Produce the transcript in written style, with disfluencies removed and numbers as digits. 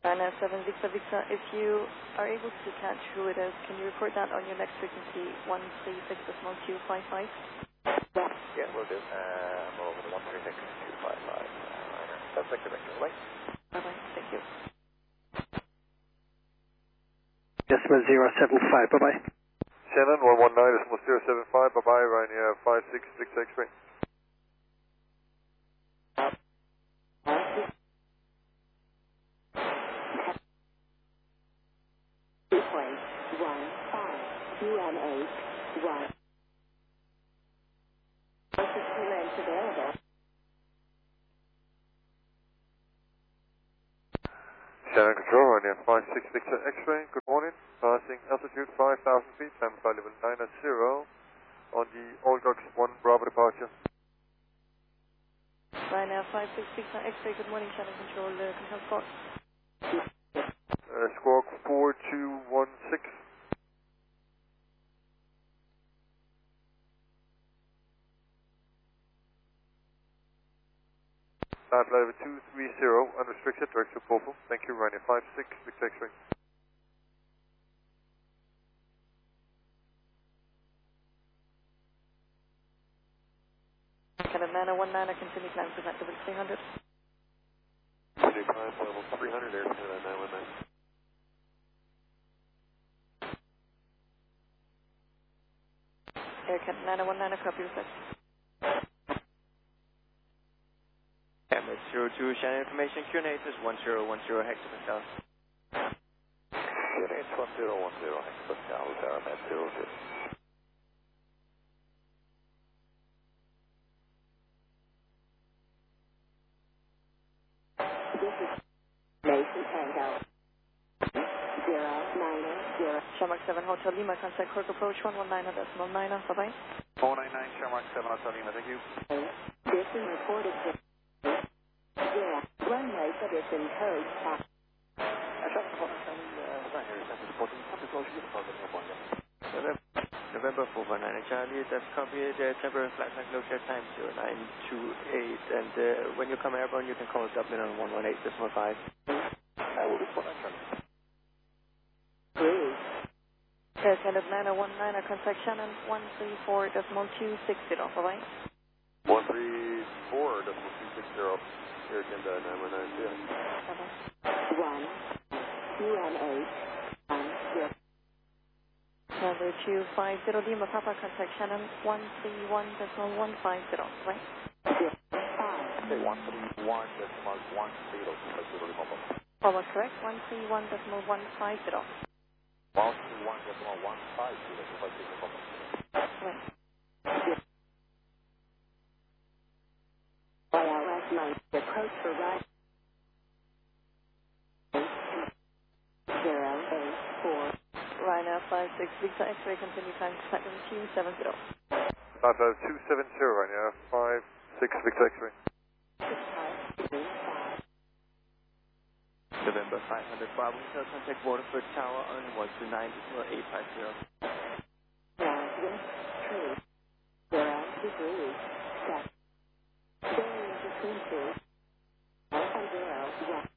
Ryanair 7 Victor Victor, if you are able to catch who it is, can you report that on your next frequency, 136.255? Yeah, we'll do. I'm over the 136.255. That's Victor Victor, right? Bye-bye, thank you. Decimal 075, bye-bye. Shannon, 119, decimal 075, bye-bye, Ryanair 56 X-ray. Shannon Control, Ryanair 56 X-ray, good morning. Passing altitude 5,000 feet, time flight level 9 at 0 on the Olgox 1 Bravo departure. Ryanair 566 X-ray, good morning, Shannon Control, control squawk. Squawk 4216. Flight level 230, unrestricted, direct to Popo. Thank you, Ryanair 56, Victor X-ray. Canada 919, continue climb to that level 300. Continue climb level 300, Air Canada 919. Air Canada 919, copy request. Emirates 02, Shannon information, QNH is 1010 hectopascal. QNH 1010 hectopascal, Paramet 06. Mason Tango 090. Shamrock 7 Hotel Lima, contact Cork approach 119.9, bye-bye. 499 Shamrock 7 Hotel Lima, thank you. This is reported to runway position code. November 419 Charlie, that's copied, temporary flight time closure time 0928, and when you come airborne you can call Dublin on 118.5. We'll be 419. Air Canada 919, contact Shannon 134.260, bye-bye. 134.260, Air Canada 919. Bye-bye. 1 QNH 10. Number 250 Lima Papa, contact Shannon 131.150, right? 131.1, Almost correct, 131.150. 131.150, Right. ILS 9, approach for right 084. Ryanair 56 Victor X-ray, continue climb to Platinum 270. Flight level 270, Ryanair 56 Victor X-ray. November 500 Bravo, contact Waterford Tower on 129.850. Wind 3 0 degrees. Set. Bearing between 2 and 0 west.